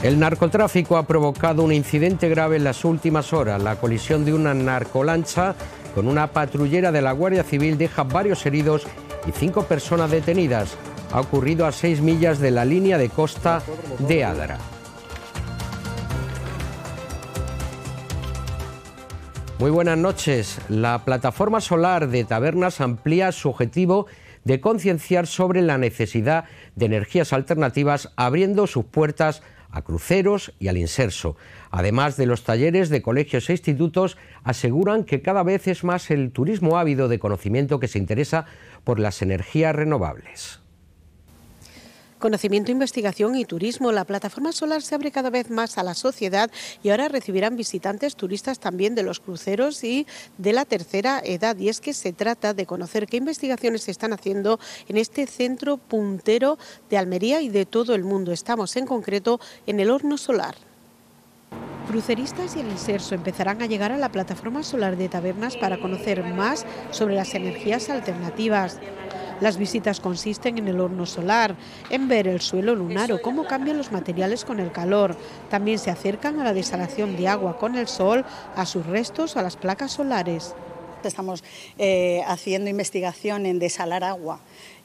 El narcotráfico ha provocado un incidente grave en las últimas horas. La colisión de una narcolancha con una patrullera de la Guardia Civil deja varios heridos y 5 personas detenidas. Ha ocurrido a 6 millas de la línea de costa de Adra. Muy buenas noches. La plataforma solar de Tabernas amplía su objetivo de concienciar sobre la necesidad de energías alternativas, abriendo sus puertas a cruceros y al inserso. Además de los talleres de colegios e institutos, aseguran que cada vez es más el turismo ávido de conocimiento que se interesa por las energías renovables. Conocimiento, investigación y turismo. La plataforma solar se abre cada vez más a la sociedad y ahora recibirán visitantes turistas también de los cruceros y de la tercera edad. Y es que se trata de conocer qué investigaciones se están haciendo en este centro puntero de Almería y de todo el mundo. Estamos en concreto en el horno solar. Cruceristas y el inserso empezarán a llegar a la plataforma solar de Tabernas para conocer más sobre las energías alternativas. Las visitas consisten en el horno solar, en ver el suelo lunar o cómo cambian los materiales con el calor. También se acercan a la desalación de agua con el sol, a sus restos o a las placas solares. Estamos haciendo investigación en desalar agua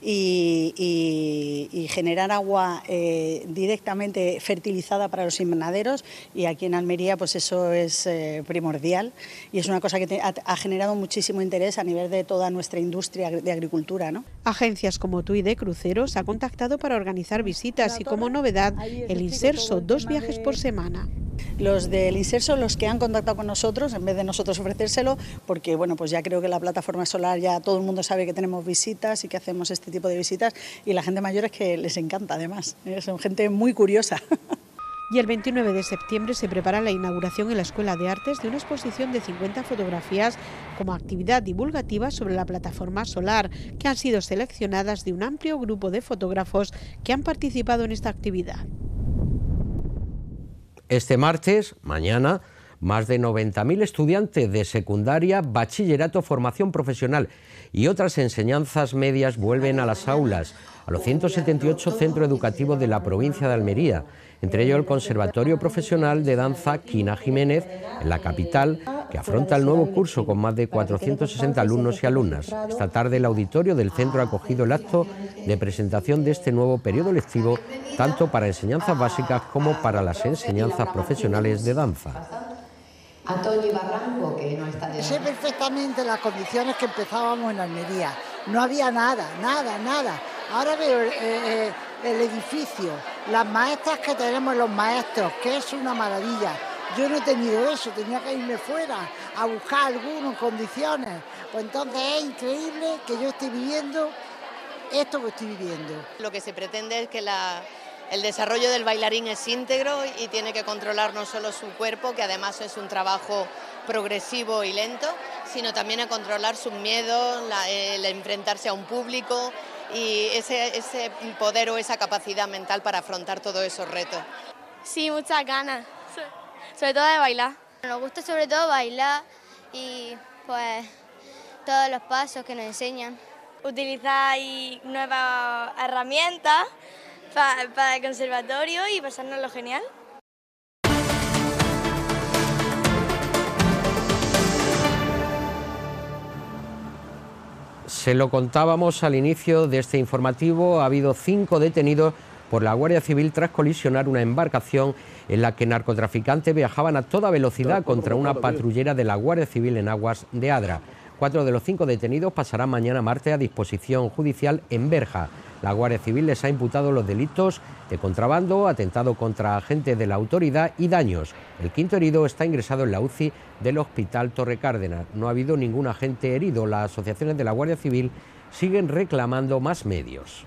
y generar agua directamente fertilizada para los invernaderos, y aquí en Almería pues eso es primordial y es una cosa que ha generado muchísimo interés a nivel de toda nuestra industria de agricultura, ¿no? Agencias como TUI de Cruceros ha contactado para organizar visitas y, como novedad, el inserso, 2 viajes por semana. Los del inserso, los que han contactado con nosotros, en vez de nosotros ofrecérselo, porque bueno, pues ya creo que la plataforma solar ya todo el mundo sabe que tenemos visitas y que hacemos este tipo de visitas, y la gente mayor es que les encanta además, son gente muy curiosa. Y el 29 de septiembre se prepara la inauguración en la Escuela de Artes de una exposición de 50 fotografías como actividad divulgativa sobre la plataforma solar, que han sido seleccionadas de un amplio grupo de fotógrafos que han participado en esta actividad. Este martes, mañana, más de 90.000 estudiantes de secundaria, bachillerato, formación profesional y otras enseñanzas medias vuelven a las aulas, a los 178 centros educativos de la provincia de Almería, entre ellos el Conservatorio Profesional de Danza Quina Jiménez, en la capital, que afronta el nuevo curso con más de 460 alumnos y alumnas. Esta tarde el auditorio del centro ha acogido el acto de presentación de este nuevo periodo lectivo, tanto para enseñanzas básicas como para las enseñanzas profesionales de danza. Antonio Barranco, que no está de... Sé perfectamente las condiciones que empezábamos en Almería. No había nada. Ahora veo el edificio, las maestras que tenemos, los maestros, que es una maravilla. Yo no he tenido eso, tenía que irme fuera a buscar algunas condiciones. Pues entonces es increíble que yo esté viviendo esto que estoy viviendo. Lo que se pretende es que el desarrollo del bailarín es íntegro y tiene que controlar no solo su cuerpo, que además es un trabajo progresivo y lento, sino también a controlar sus miedos, el enfrentarse a un público y ese poder o esa capacidad mental para afrontar todos esos retos. Sí, muchas ganas, sobre todo de bailar. Nos gusta sobre todo bailar y pues todos los pasos que nos enseñan. Utilizar nuevas herramientas para el conservatorio y pasárnoslo genial. Se lo contábamos al inicio de este informativo, ha habido 5 detenidos por la Guardia Civil tras colisionar una embarcación en la que narcotraficantes viajaban a toda velocidad contra una patrullera de la Guardia Civil en aguas de Adra. 4 de los 5 detenidos pasarán mañana martes a disposición judicial en Berja. La Guardia Civil les ha imputado los delitos de contrabando, atentado contra agentes de la autoridad y daños. El 5º herido está ingresado en la UCI del Hospital Torre Cárdenas. No ha habido ningún agente herido. Las asociaciones de la Guardia Civil siguen reclamando más medios.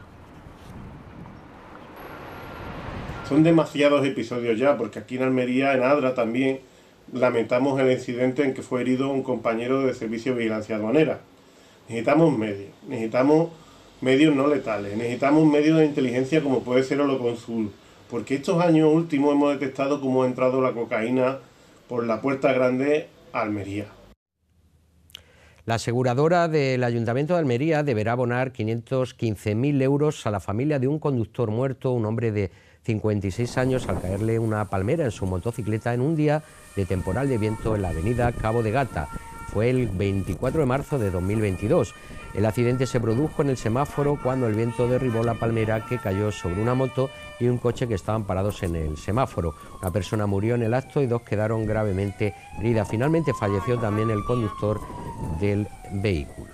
Son demasiados episodios ya, porque aquí en Almería, en Adra también, lamentamos el incidente en que fue herido un compañero de servicio de vigilancia aduanera. Necesitamos medios no letales, necesitamos medios de inteligencia como puede ser Holoconsul, porque estos años últimos hemos detectado cómo ha entrado la cocaína por la Puerta Grande a Almería. La aseguradora del Ayuntamiento de Almería deberá abonar 515.000 euros a la familia de un conductor muerto, un hombre de 56 años al caerle una palmera en su motocicleta en un día de temporal de viento en la avenida Cabo de Gata. Fue el 24 de marzo de 2022. El accidente se produjo en el semáforo cuando el viento derribó la palmera, que cayó sobre una moto y un coche que estaban parados en el semáforo. Una persona murió en el acto y 2 quedaron gravemente heridas. Finalmente falleció también el conductor del vehículo.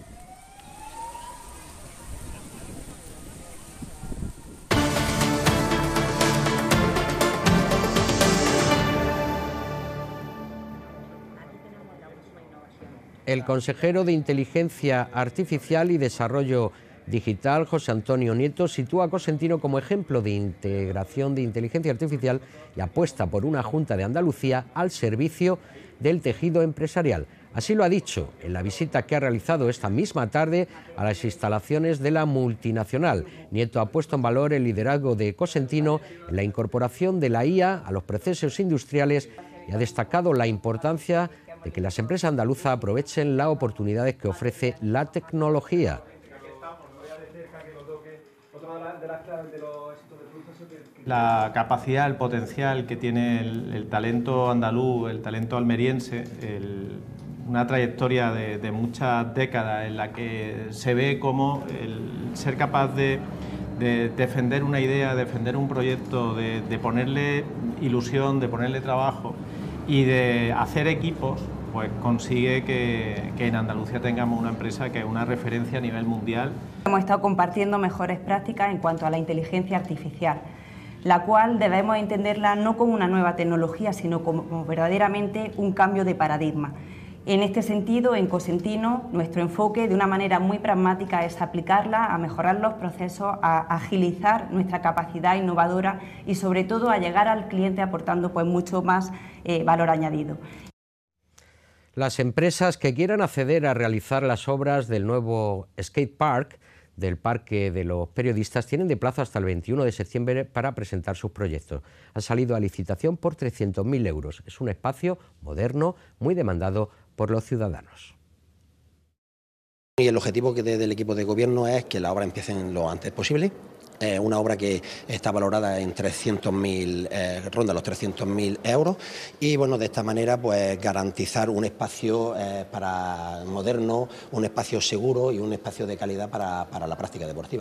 El consejero de Inteligencia Artificial y Desarrollo Digital, José Antonio Nieto, sitúa a Cosentino como ejemplo de integración de inteligencia artificial y apuesta por una Junta de Andalucía al servicio del tejido empresarial. Así lo ha dicho en la visita que ha realizado esta misma tarde a las instalaciones de la multinacional. Nieto ha puesto en valor el liderazgo de Cosentino en la incorporación de la IA a los procesos industriales y ha destacado la importancia de que las empresas andaluzas aprovechen las oportunidades que ofrece la tecnología. La capacidad, el potencial que tiene el talento andaluz, el talento almeriense, una trayectoria de muchas décadas en la que se ve cómo el ser capaz de defender una idea, defender un proyecto, de ponerle ilusión, de ponerle trabajo y de hacer equipos, pues consigue que en Andalucía tengamos una empresa que es una referencia a nivel mundial. Hemos estado compartiendo mejores prácticas en cuanto a la inteligencia artificial, la cual debemos entenderla no como una nueva tecnología, sino como verdaderamente un cambio de paradigma. En este sentido, en Cosentino, nuestro enfoque de una manera muy pragmática es aplicarla a mejorar los procesos, a agilizar nuestra capacidad innovadora y sobre todo a llegar al cliente aportando pues mucho más valor añadido. Las empresas que quieran acceder a realizar las obras del nuevo skate park del Parque de los Periodistas tienen de plazo hasta el 21 de septiembre para presentar sus proyectos. Ha salido a licitación por 300.000 euros. Es un espacio moderno, muy demandado por los ciudadanos. Y el objetivo del equipo de gobierno es que la obra empiece lo antes posible. Una obra que está valorada en 300.000, ronda los 300.000 euros y bueno, de esta manera pues garantizar un espacio para moderno, un espacio seguro y un espacio de calidad para la práctica deportiva.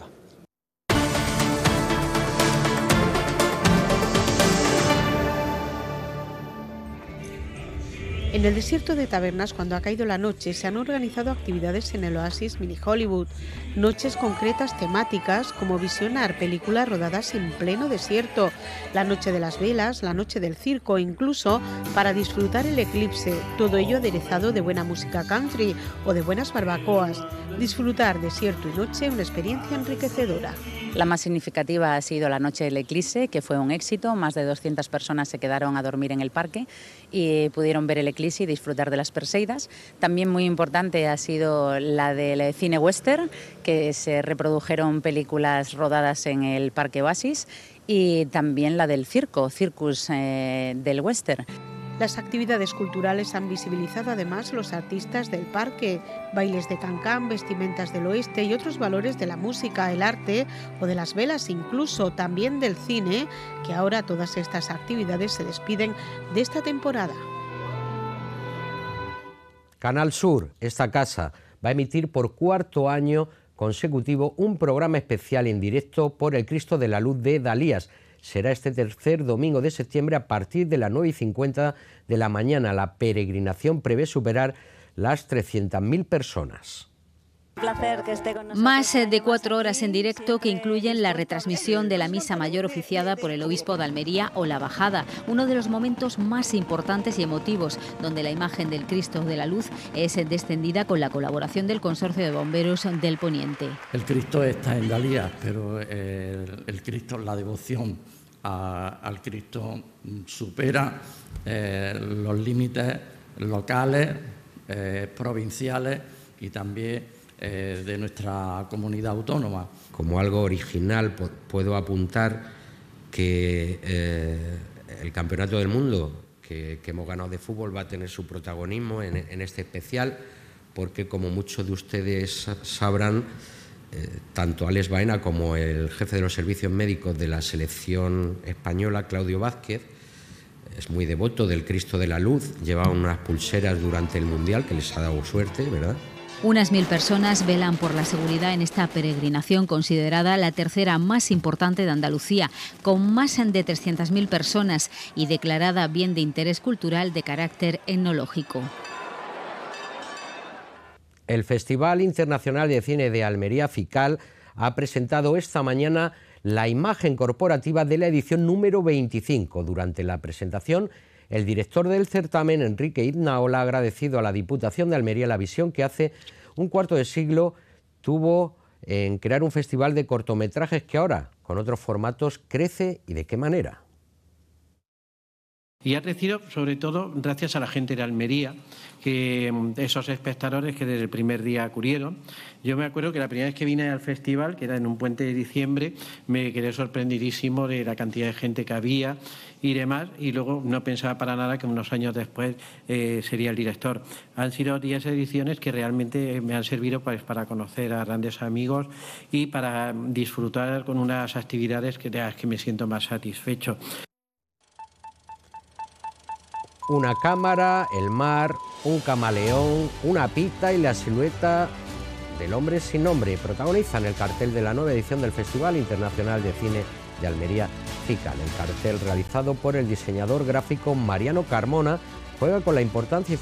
En el desierto de Tabernas, cuando ha caído la noche, se han organizado actividades en el Oasis Mini Hollywood. Noches concretas temáticas como visionar películas rodadas en pleno desierto, la noche de las velas, la noche del circo, incluso para disfrutar el eclipse. Todo ello aderezado de buena música country o de buenas barbacoas. Disfrutar desierto y noche, una experiencia enriquecedora. La más significativa ha sido la noche del eclipse, que fue un éxito. Más de 200 personas se quedaron a dormir en el parque y pudieron ver el eclipse y disfrutar de las Perseidas. También muy importante ha sido la del cine western, que se reprodujeron películas rodadas en el Parque Oasis, y también la del circus del western. Las actividades culturales han visibilizado además los artistas del parque, bailes de cancán, vestimentas del oeste y otros valores de la música, el arte o de las velas, incluso también del cine, que ahora todas estas actividades se despiden de esta temporada. Canal Sur, esta casa, va a emitir por cuarto año consecutivo un programa especial en directo por el Cristo de la Luz de Dalías. Será este tercer domingo de septiembre a partir de las 9:50 de la mañana. La peregrinación prevé superar las 300.000 personas. Un placer que esté con nosotros. Más de 4 horas en directo que incluyen la retransmisión de la misa mayor oficiada por el obispo de Almería o la bajada, uno de los momentos más importantes y emotivos, donde la imagen del Cristo de la Luz es descendida con la colaboración del Consorcio de Bomberos del Poniente. El Cristo está en Dalías, pero el Cristo, la devoción al Cristo supera los límites locales, provinciales y también de nuestra comunidad autónoma. Como algo original puedo apuntar que el Campeonato del Mundo que hemos ganado de fútbol va a tener su protagonismo en este especial, porque como muchos de ustedes sabrán, tanto Alex Baena como el jefe de los servicios médicos de la selección española, Claudio Vázquez, es muy devoto del Cristo de la Luz, lleva unas pulseras durante el Mundial que les ha dado suerte, ¿verdad? Unas 1000 personas velan por la seguridad en esta peregrinación considerada la tercera más importante de Andalucía, con más de 300.000 personas y declarada bien de interés cultural de carácter etnológico. El Festival Internacional de Cine de Almería, FICAL, ha presentado esta mañana la imagen corporativa de la edición número 25. Durante la presentación, el director del certamen, Enrique Iznaola, ha agradecido a la Diputación de Almería la visión que hace un cuarto de siglo tuvo en crear un festival de cortometrajes que ahora, con otros formatos, crece y de qué manera. Y ha crecido sobre todo gracias a la gente de Almería, que esos espectadores que desde el primer día acudieron. Yo me acuerdo que la primera vez que vine al festival, que era en un puente de diciembre, me quedé sorprendidísimo de la cantidad de gente que había y demás, y luego no pensaba para nada que unos años después sería el director. Han sido 10 ediciones que realmente me han servido pues, para conocer a grandes amigos y para disfrutar con unas actividades de las que me siento más satisfecho. Una cámara, el mar, un camaleón, una pita y la silueta del hombre sin nombre protagonizan el cartel de la nueva edición del Festival Internacional de Cine de Almería, FICAL. El cartel, realizado por el diseñador gráfico Mariano Carmona, juega con la importancia y